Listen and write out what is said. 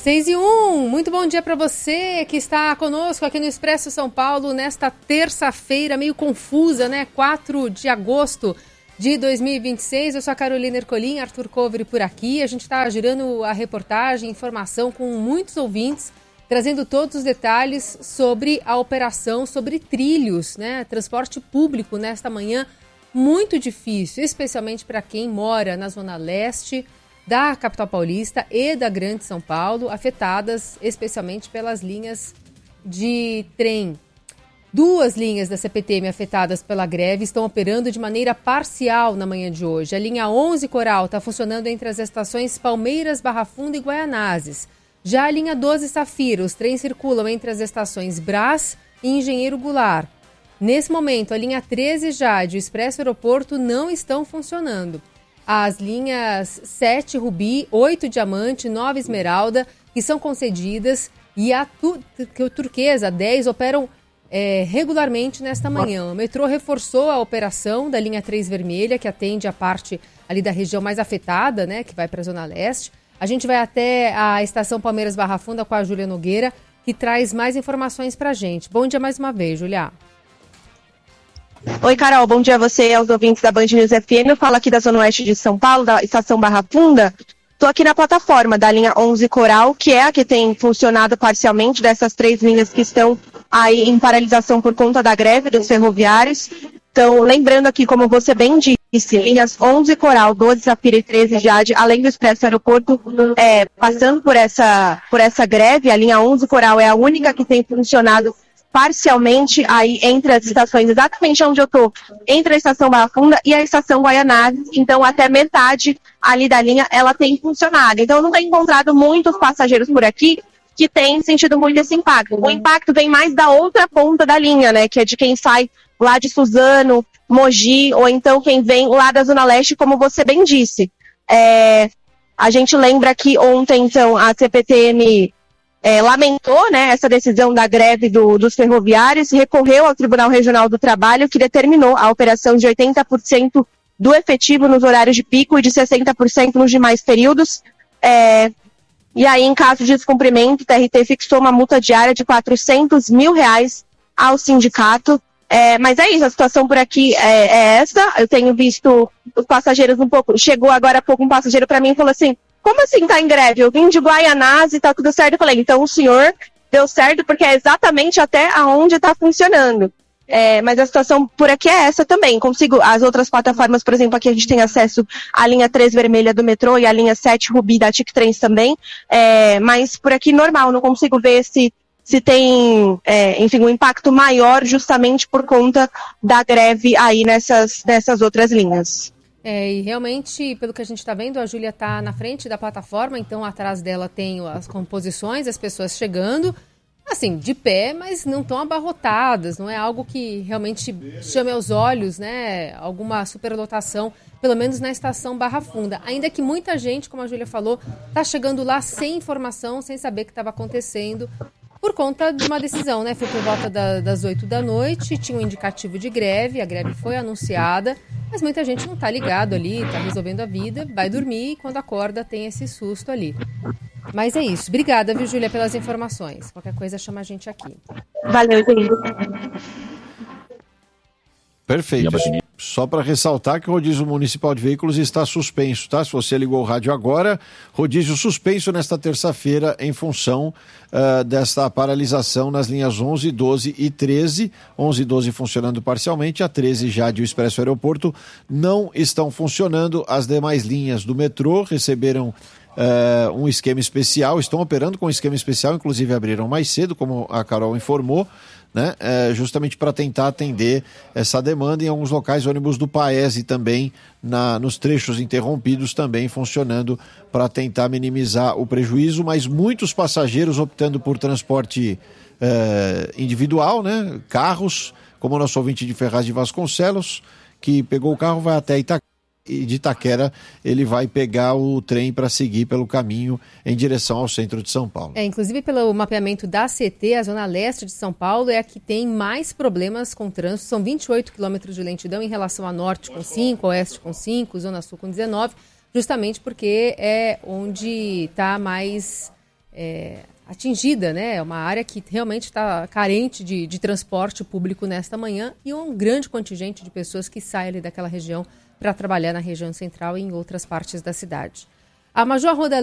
6:01, muito bom dia para você que está conosco aqui no Expresso São Paulo nesta terça-feira meio confusa, né? 4 de agosto de 2026. Eu sou a Carolina Ercolim, Arthur Coveri por aqui. A gente está girando a reportagem, informação com muitos ouvintes, trazendo todos os detalhes sobre a operação, sobre trilhos, né? Transporte público nesta manhã muito difícil, especialmente para quem mora na Zona Leste da capital paulista e da Grande São Paulo, afetadas especialmente pelas linhas de trem. 2 linhas da CPTM afetadas pela greve estão operando de maneira parcial na manhã de hoje. A linha 11 Coral está funcionando entre as estações Palmeiras, Barra Funda e Guaianazes. Já a linha 12 Safira, os trens circulam entre as estações Brás e Engenheiro Goulart. Nesse momento, a linha 13 Jade e o Expresso Aeroporto não estão funcionando. As linhas 7 Rubi, 8 Diamante, 9 Esmeralda, que são concedidas, e a Turquesa 10 operam regularmente nesta manhã. O metrô reforçou a operação da linha 3 Vermelha, que atende a parte ali da região mais afetada, né, que vai para a Zona Leste. A gente vai até a estação Palmeiras Barra Funda com a Júlia Nogueira, que traz mais informações para a gente. Bom dia mais uma vez, Júlia. Oi, Carol, bom dia a você e aos ouvintes da Band News FM. Eu falo aqui da Zona Oeste de São Paulo, da estação Barra Funda. Estou aqui na plataforma da linha 11 Coral, que é a que tem funcionado parcialmente dessas 3 linhas que estão aí em paralisação por conta da greve dos ferroviários. Então, lembrando aqui, como você bem disse, linhas 11 Coral, 12 Safira e 13 Jade, além do Expresso Aeroporto, passando por essa greve, a linha 11 Coral é a única que tem funcionado parcialmente aí entre as estações, exatamente onde eu tô, entre a estação Barra Funda e a estação Guaianazes. Então até metade ali da linha ela tem funcionado. Então eu não tenho encontrado muitos passageiros por aqui que têm sentido muito esse impacto. O impacto vem mais da outra ponta da linha, né, que é de quem sai lá de Suzano, Mogi, ou então quem vem lá da Zona Leste, como você bem disse. A gente lembra que ontem, então, a CPTM lamentou, né, essa decisão da greve dos ferroviários, recorreu ao Tribunal Regional do Trabalho, que determinou a operação de 80% do efetivo nos horários de pico e de 60% nos demais períodos. E aí, em caso de descumprimento, o TRT fixou uma multa diária de R$400 mil ao sindicato. Mas é isso, a situação por aqui é essa. Eu tenho visto os passageiros um pouco... Chegou agora há pouco um passageiro para mim e falou assim: como assim tá em greve? Eu vim de Guaianazes e tá tudo certo. Eu falei, então o senhor deu certo porque é exatamente até aonde tá funcionando. Mas a situação por aqui é essa também. As outras plataformas, por exemplo, aqui a gente tem acesso à linha 3 Vermelha do metrô e à linha 7 Rubi da TIC Trens também. Mas por aqui normal, não consigo ver se tem, enfim, um impacto maior justamente por conta da greve aí nessas outras linhas. E realmente, pelo que a gente está vendo, a Júlia está na frente da plataforma, então atrás dela tem as composições, as pessoas chegando, assim, de pé, mas não tão abarrotadas, não é algo que realmente chame aos olhos, né, alguma superlotação, pelo menos na estação Barra Funda. Ainda que muita gente, como a Júlia falou, está chegando lá sem informação, sem saber o que estava acontecendo, por conta de uma decisão, né? Foi por volta das 8 da noite, tinha um indicativo de greve, a greve foi anunciada, mas muita gente não está ligado ali, está resolvendo a vida, vai dormir e quando acorda tem esse susto ali. Mas é isso. Obrigada, viu, Júlia, pelas informações. Qualquer coisa chama a gente aqui. Valeu, gente. Perfeito. Só para ressaltar que o rodízio municipal de veículos está suspenso, tá? Se você ligou o rádio agora, rodízio suspenso nesta terça-feira em função desta paralisação nas linhas 11, 12 e 13. 11 e 12 funcionando parcialmente, a 13 já de o Expresso Aeroporto não estão funcionando. As demais linhas do metrô receberam um esquema especial, estão operando com um esquema especial, inclusive abriram mais cedo, como a Carol informou, né? Justamente para tentar atender essa demanda. Em alguns locais, ônibus do Paese também, nos trechos interrompidos, também funcionando para tentar minimizar o prejuízo, mas muitos passageiros optando por transporte individual, né? Carros, como o nosso ouvinte de Ferraz de Vasconcelos, que pegou o carro, vai até Itaquera, e de Itaquera ele vai pegar o trem para seguir pelo caminho em direção ao centro de São Paulo. Inclusive pelo mapeamento da CT, a zona leste de São Paulo é a que tem mais problemas com trânsito. São 28 quilômetros de lentidão em relação a norte com 5, oeste com 5, zona sul com 19, justamente porque é onde está mais atingida, né? É uma área que realmente está carente de transporte público nesta manhã e um grande contingente de pessoas que saem ali daquela região para trabalhar na região central e em outras partes da cidade. A Major Roda